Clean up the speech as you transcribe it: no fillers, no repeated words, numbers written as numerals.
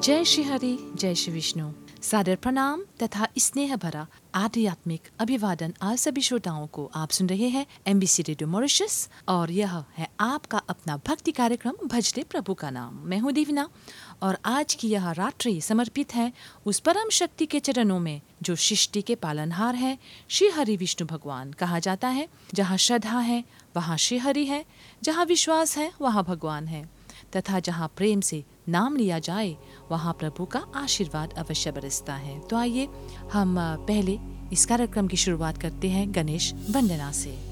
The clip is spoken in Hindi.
जय श्री हरि, जय श्री विष्णु। सादर प्रणाम तथा स्नेह भरा आध्यात्मिक अभिवादन आप सभी श्रोताओं को। आप सुन रहे हैं MBC रेडियो मॉरिशस और यह है आपका अपना भक्ति कार्यक्रम भजते प्रभु का नाम। मैं हूँ दीवना और आज की यह रात्रि समर्पित है उस परम शक्ति के चरणों में जो सृष्टि के पालनहार है, श्री हरि विष्णु भगवान। कहा जाता है जहाँ श्रद्धा है वहाँ श्री हरि है, जहाँ विश्वास है वहाँ भगवान है, तथा जहाँ प्रेम से नाम लिया जाए वहाँ प्रभु का आशीर्वाद अवश्य बरसता है। तो आइए हम पहले इस कार्यक्रम की शुरुआत करते हैं गणेश वंदना से।